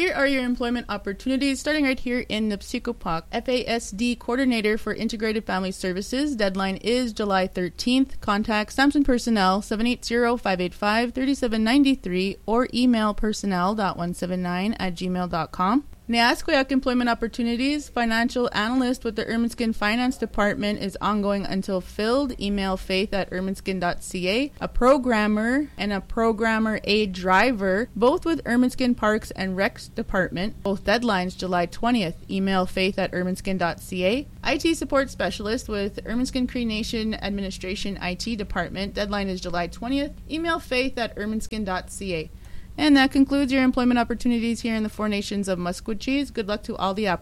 Here are your employment opportunities, starting right here in Nipsico-Puck. FASD Coordinator for Integrated Family Services. Deadline is July 13th. Contact Samson Personnel 780-585-3793 or email personnel.179@gmail.com. Neasqueyak Employment Opportunities. Financial Analyst with the Ermineskin Finance Department is ongoing until filled. Email faith@ermineskin.ca. A programmer and a programmer aid driver, both with Ermineskin Parks and Recs Department. Both deadlines July 20th. Email faith@ermineskin.ca. IT Support Specialist with Ermineskin Cree Nation Administration IT Department. Deadline is July 20th. Email faith@ermineskin.ca. And that concludes your employment opportunities here in the Four Nations of Maskwacis. Good luck to all the applicants.